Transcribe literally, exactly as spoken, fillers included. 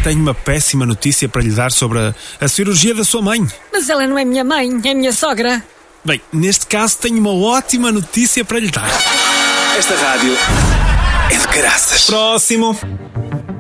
tenho uma péssima notícia para lhe dar sobre a, a cirurgia da sua mãe. Mas ela não é minha mãe, é minha sogra. Bem, neste caso tenho uma ótima notícia para lhe dar. Esta rádio é de caraças. Próximo.